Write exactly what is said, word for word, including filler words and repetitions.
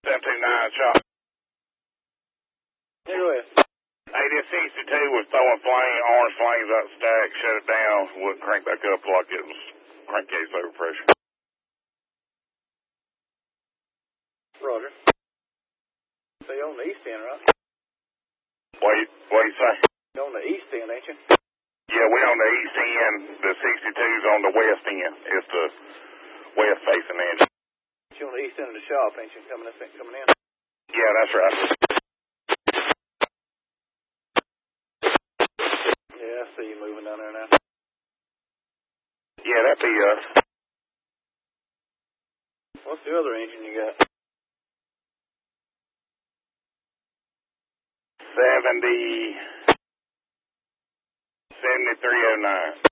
seven two nine shop. Hey, go ahead. Hey, this sixty-two was throwing flame, orange flames out the stack, shut it down, wouldn't crank back up like it was crankcase overpressure. Roger. So you're on the east end, right? What you, what you say? You're on the east end, ain't you? Yeah, we on the east end. The sixty-two's on the west end. It's the west facing end. You're on the east end of the shop, ain't you? Coming, in, coming in? Yeah, that's right. Yeah, I see you moving down there now. Yeah, that'd be us. What's the other engine you got? Seventy, seventy-three oh nine.